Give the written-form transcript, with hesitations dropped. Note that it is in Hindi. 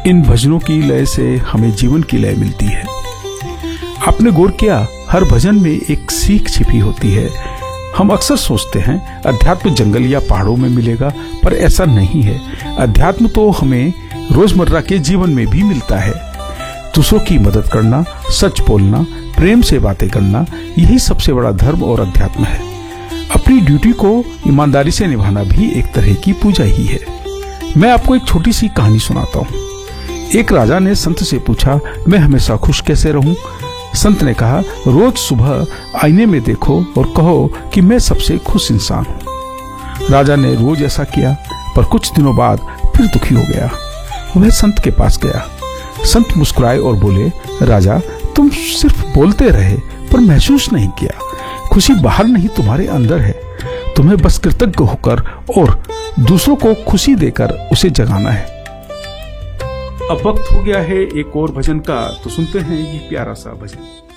इन भजनों की लय से हमें जीवन की लय मिलती है। आपने गौर किया, हर भजन में एक सीख छिपी होती है। हम अक्सर सोचते हैं अध्यात्म जंगल या पहाड़ों में मिलेगा, पर ऐसा नहीं है। अध्यात्म तो हमें रोजमर्रा के जीवन में भी मिलता है। दूसरों की मदद करना, सच बोलना, प्रेम से बातें करना, यही सबसे बड़ा धर्म और अध्यात्म है। अपनी ड्यूटी को ईमानदारी से निभाना भी एक तरह की पूजा ही है। मैं आपको एक छोटी सी कहानी सुनाता हूँ। एक राजा ने संत से पूछा, मैं हमेशा खुश कैसे रहूं? संत ने कहा, रोज सुबह आईने में देखो और कहो कि मैं सबसे खुश इंसान हूं। राजा ने रोज ऐसा किया, पर कुछ दिनों बाद फिर दुखी हो गया। वह संत के पास गया। संत मुस्कुराए और बोले, राजा, तुम सिर्फ बोलते रहे पर महसूस नहीं किया। खुशी बाहर नहीं, तुम्हारे अंदर है। तुम्हें बस कृतज्ञ होकर और दूसरों को खुशी देकर उसे जगाना है। अब वक्त हो गया है एक और भजन का, तो सुनते हैं ये प्यारा सा भजन।